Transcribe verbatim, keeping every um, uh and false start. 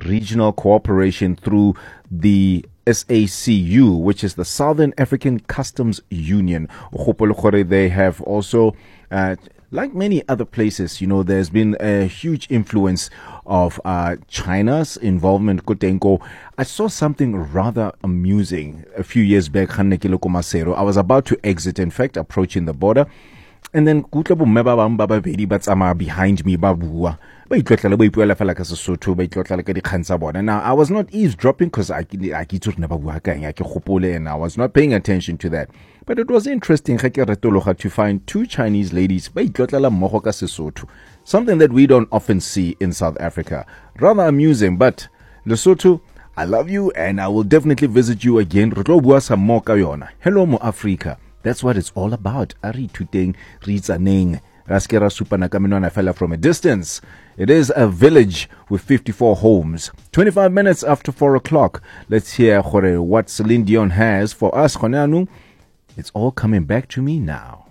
regional cooperation through the S A C U, which is the Southern African Customs Union. They have also, uh, like many other places, you know, there's been a huge influence of uh, China's involvement. I saw something rather amusing a few years back. I was about to exit, in fact, approaching the border. And then behind me, and now I was not eavesdropping because I, I, and I was not paying attention to that. But it was interesting to find two Chinese ladies, something that we don't often see in South Africa. Rather amusing, but Lesotho, I love you and I will definitely visit you again. Hello, Mo Africa. That's what it's all about. Ari tuteng ritsaneng. Raskera supanakamino fella from a distance. It is a village with fifty-four homes. twenty-five minutes after four o'clock. Let's hear what Celine Dion has for us. It's all coming back to me now.